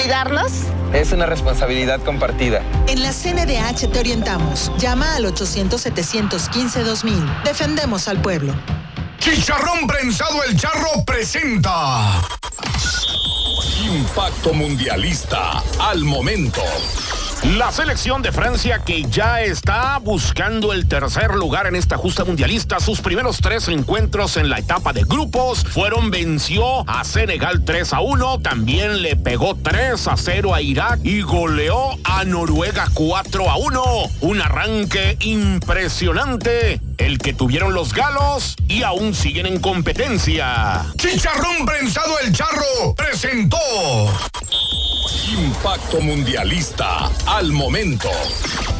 cuidarnos? Es una responsabilidad compartida. En la CNDH te orientamos. Llama al 800-715-2000. Defendemos al pueblo. Chicharrón Prensado El Charro presenta Impacto Mundialista al momento. La selección de Francia, que ya está buscando el tercer lugar en esta justa mundialista, sus primeros 3 encuentros en la etapa de grupos venció a Senegal 3-1, también le pegó 3-0 a Irak y goleó a Noruega 4-1. Un arranque impresionante el que tuvieron los galos y aún siguen en competencia. Chicharrón Prensado El Charro presentó Impacto Mundialista al momento.